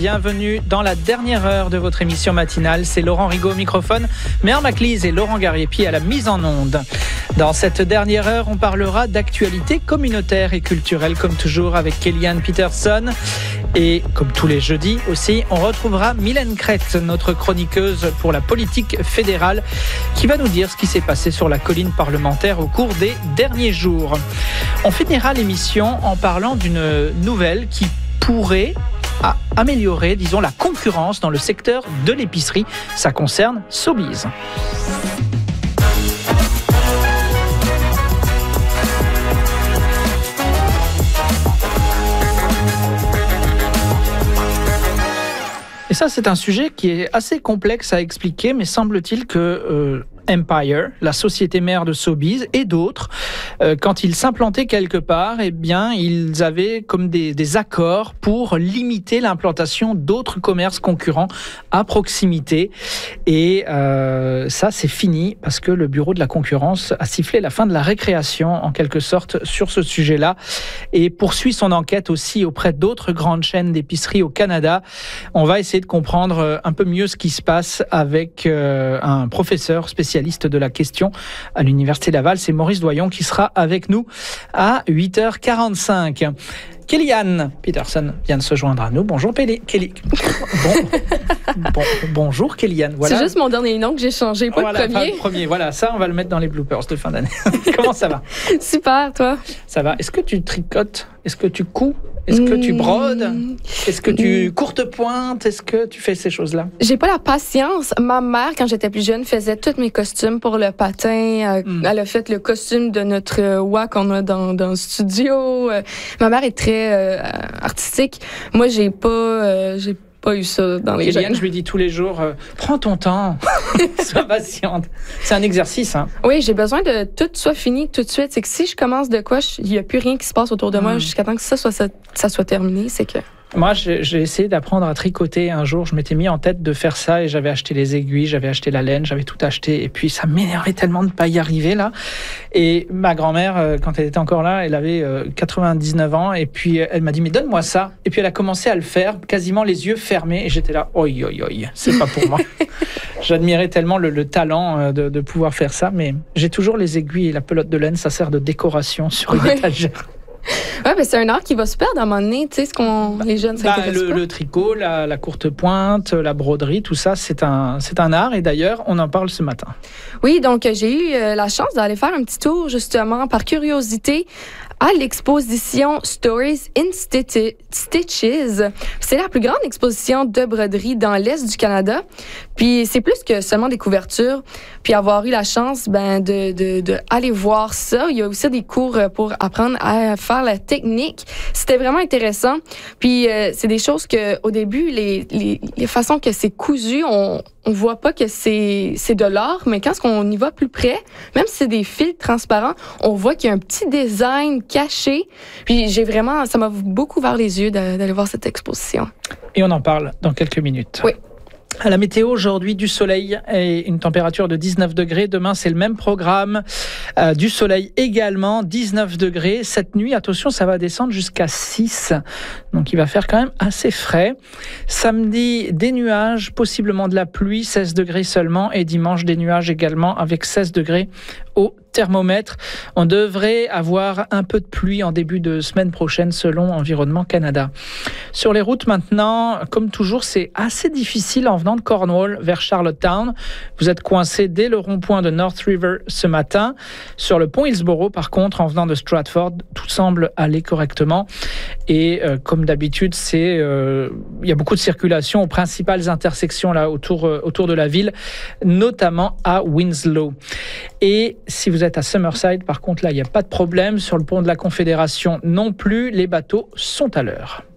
Bienvenue dans la dernière heure de votre émission matinale. C'est Laurent Rigaud au microphone, Mère Maclise et Laurent Gariepi à la mise en onde. Dans cette dernière heure, on parlera d'actualité communautaire et culturelle, comme toujours avec Kellyanne Peterson. Et comme tous les jeudis aussi, on retrouvera Mylène Crête, notre chroniqueuse pour la politique fédérale, qui va nous dire ce qui s'est passé sur la colline parlementaire au cours des derniers jours. On finira l'émission en parlant d'une nouvelle qui pourrait améliorer, disons, la concurrence dans le secteur de l'épicerie. Ça concerne Sobeys. Et ça, c'est un sujet qui est assez complexe à expliquer, mais semble-t-il que Empire, la société mère de Sobeys et d'autres, quand ils s'implantaient quelque part, eh bien, ils avaient comme des accords pour limiter l'implantation d'autres commerces concurrents à proximité. Et ça, c'est fini parce que le bureau de la concurrence a sifflé la fin de la récréation, en quelque sorte, sur ce sujet-là et poursuit son enquête aussi auprès d'autres grandes chaînes d'épicerie au Canada. On va essayer de comprendre un peu mieux ce qui se passe avec un professeur spécialiste de la question à l'Université Laval. C'est Maurice Doyon qui sera avec nous à 8h45. Kellyanne Peterson vient de se joindre à nous. Bonjour bonjour Kellyanne. Voilà. C'est juste mon dernier nom que j'ai changé, pas voilà, le premier. Pas le premier. Voilà, ça on va le mettre dans les bloopers de fin d'année. Comment ça va? Super, toi? Ça va. Est-ce que tu tricotes? Est-ce que tu couds? Est-ce que tu brodes? Est-ce que tu courte-pointe? Est-ce que tu fais ces choses-là? J'ai pas la patience. Ma mère, quand j'étais plus jeune, faisait tous mes costumes pour le patin. Elle a fait le costume de notre WA qu'on a dans le studio. Ma mère est très artistique. Moi, j'ai pas eu ça dans les Kellyanne, jeunes. je lui dis tous les jours, prends ton temps, sois patiente. C'est un exercice, hein? Oui, j'ai besoin de tout soit fini tout de suite. C'est que si je commence de quoi, il n'y a plus rien qui se passe autour de moi jusqu'à temps que ça soit terminé. C'est que... Moi, j'ai essayé d'apprendre à tricoter un jour. Je m'étais mis en tête de faire ça et j'avais acheté les aiguilles, j'avais acheté la laine, j'avais tout acheté. Et puis, ça m'énervait tellement de ne pas y arriver, là. Et ma grand-mère, quand elle était encore là, elle avait 99 ans. Et puis, elle m'a dit, mais donne-moi ça. Et puis, elle a commencé à le faire, quasiment les yeux fermés. Et j'étais là, oi, c'est pas pour moi. J'admirais tellement le talent de pouvoir faire ça. Mais j'ai toujours les aiguilles et la pelote de laine. Ça sert de décoration sur une étagère. Ouais, mais c'est un art qui va se perdre à un moment donné, tu sais, les jeunes s'intéressent pas. Le tricot, la courte pointe, la broderie, tout ça, c'est un art. Et d'ailleurs, on en parle ce matin. Oui, donc j'ai eu la chance d'aller faire un petit tour, justement, par curiosité, à l'exposition Stories in Stitches. C'est la plus grande exposition de broderie dans l'Est du Canada. Puis c'est plus que seulement des couvertures. Puis avoir eu la chance de aller voir ça. Il y a aussi des cours pour apprendre à faire la technique. C'était vraiment intéressant. Puis c'est des choses que au début, les façons que c'est cousu, on voit pas que c'est de l'art, mais quand on y va plus près, même si c'est des fils transparents, on voit qu'il y a un petit design caché. Puis ça m'a beaucoup ouvert les yeux d'aller voir cette exposition. Et on en parle dans quelques minutes. Oui. À la météo, aujourd'hui, du soleil et une température de 19 degrés. Demain, c'est le même programme. Du soleil également, 19 degrés. Cette nuit, attention, ça va descendre jusqu'à 6. Donc, il va faire quand même assez frais. Samedi, des nuages, possiblement de la pluie, 16 degrés seulement. Et dimanche, des nuages également avec 16 degrés au thermomètre. On devrait avoir un peu de pluie en début de semaine prochaine selon Environnement Canada. Sur les routes maintenant, comme toujours, c'est assez difficile en venant de Cornwall vers Charlottetown. Vous êtes coincé dès le rond-point de North River ce matin. Sur le pont Hillsborough, par contre, en venant de Stratford, tout semble aller correctement. Et comme d'habitude, il y a beaucoup de circulation aux principales intersections là autour de la ville, notamment à Winslow. Et si vous êtes à Summerside, par contre, là, il n'y a pas de problème. Sur le pont de la Confédération non plus, les bateaux sont à l'heure.